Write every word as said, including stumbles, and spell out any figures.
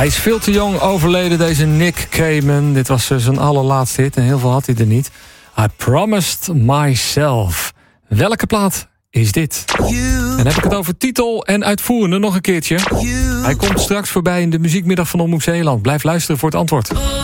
Hij is veel te jong overleden, deze Nick Cayman. Dit was zijn allerlaatste hit en heel veel had hij er niet. I Promised Myself. Welke plaat is dit? En dan heb ik het over titel en uitvoerende nog een keertje. Hij komt straks voorbij in de muziekmiddag van Omroep Zeeland. Blijf luisteren voor het antwoord.